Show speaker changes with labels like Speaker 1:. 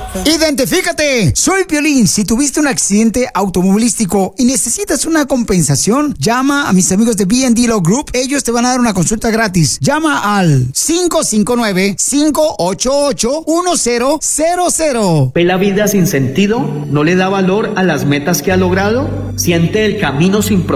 Speaker 1: Identifícate, soy Piolín. Si tuviste un accidente automovilístico y necesitas una compensación, llama a mis amigos de B&D Law Group. Ellos te van a dar una consulta gratis. Llama al 559-588-1000.
Speaker 2: ¿Ve la vida sin sentido? ¿No le da valor a las metas que ha logrado? ¿Siente el camino sin propósito?